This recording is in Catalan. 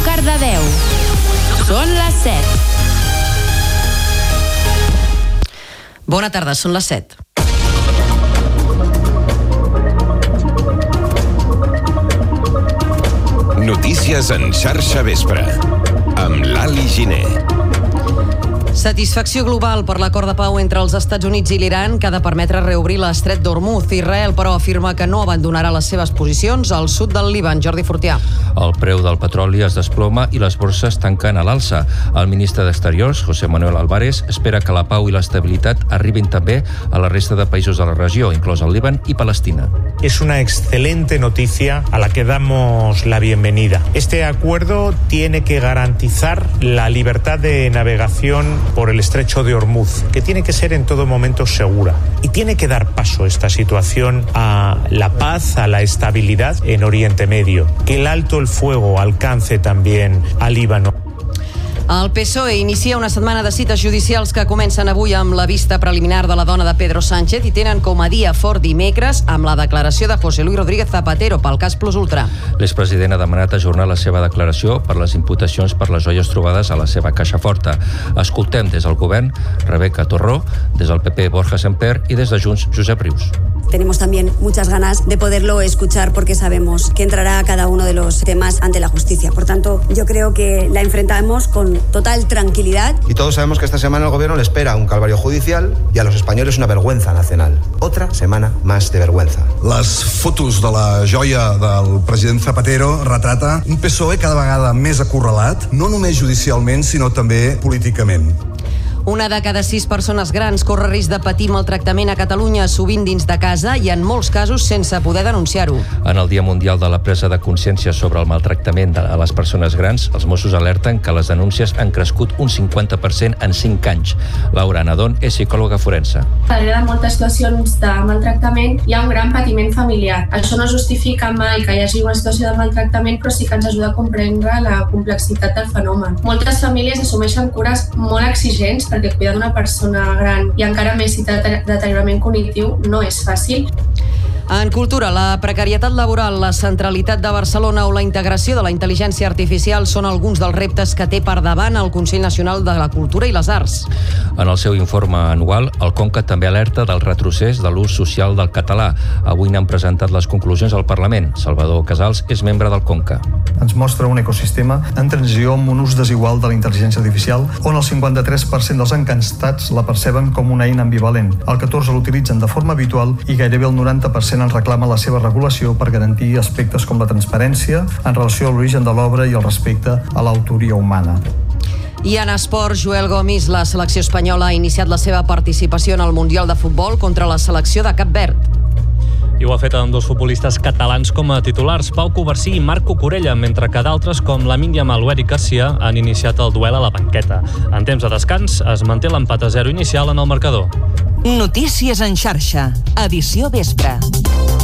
Cardedeu. Són les 7. Bona tarda, són les 7. Notícies en xarxa vespre, amb l'Ali Giner. Satisfacció global per l'acord de pau entre els Estats Units i l'Iran que ha de permetre reobrir l'estret d'Hormuz. Israel, però, afirma que no abandonarà les seves posicions al sud del Líban. Jordi Fortià. El preu del petroli es desploma i les borses tanquen a l'alça. El ministre d'Exteriors, José Manuel Álvarez, espera que la pau i l'estabilitat arribin també a la resta de països de la regió, inclòs el Líban i Palestina. Es una excelente noticia a la que damos la bienvenida. Este acuerdo tiene que garantizar la libertad de navegación por el estrecho de Hormuz, que tiene que ser en todo momento segura. Y tiene que dar paso esta situación a la paz, a la estabilidad en Oriente Medio. Que el alto el fuego alcance también al Líbano. El PSOE inicia una setmana de cites judicials que comencen avui amb la vista preliminar de la dona de Pedro Sánchez i tenen com a dia fort dimecres amb la declaració de José Luis Rodríguez Zapatero pel cas Plus Ultra. L'expresident ha demanat ajornar la seva declaració per les imputacions per les joies trobades a la seva caixa forta. Escoltem des del govern Rebeca Torró, des del PP Borja Semper i des de Junts Josep Rius. Tenemos también muchas ganas de poderlo escuchar porque sabemos que entrará cada uno de los temas ante la justicia. Por tanto, yo creo que la enfrentamos con total tranquilidad. Y todos sabemos que esta semana el gobierno le espera un calvario judicial y a los españoles una vergüenza nacional. Otra semana más de vergüenza. Les fotos de la joia del president Zapatero retrata un PSOE cada vegada més acorralat, no només judicialment, sinó també políticament. Una de cada 6 persones grans corre risc de patir maltractament a Catalunya, sovint dins de casa i en molts casos sense poder denunciar-ho. En el Dia Mundial de la Presa de Consciència sobre el maltractament a les persones grans, els Mossos alerten que les denúncies han crescut un 50% en 5 anys. Laura Nadón és psicòloga forense. Darrere de moltes situacions de maltractament hi ha un gran patiment familiar. Això no justifica mai que hi hagi una situació de maltractament, però sí que ens ajuda a comprendre la complexitat del fenomen. Moltes famílies assumeixen cures molt exigents perquè cuidar d'una persona gran i encara més si té deteriorament cognitiu no és fàcil. En cultura, la precarietat laboral, la centralitat de Barcelona o la integració de la intel·ligència artificial són alguns dels reptes que té per davant el Consell Nacional de la Cultura i les Arts. En el seu informe anual, el Conca també alerta del retrocés de l'ús social del català. Avui n'han presentat les conclusions al Parlament. Salvador Casals és membre del Conca. Ens mostra un ecosistema en transició amb un ús desigual de la intel·ligència artificial, on el 53% dels enquestats la perceben com una eina ambivalent, el 14% l'utilitzen de forma habitual i gairebé el 90% en reclama la seva regulació per garantir aspectes com la transparència en relació a l'origen de l'obra i el respecte a l'autoria humana. I en esports, Joel Gomis, la selecció espanyola ha iniciat la seva participació en el Mundial de Futbol contra la selecció de Cap Verd. I ho ha fet amb 2 futbolistes catalans com a titulars, Pau Covarsí i Marco Corella, mentre que d'altres com Lamine Yamal o Eric Garcia han iniciat el duel a la banqueta. En temps de descans es manté l'empat a 0 inicial en el marcador. Notícies en xarxa, edició vespre.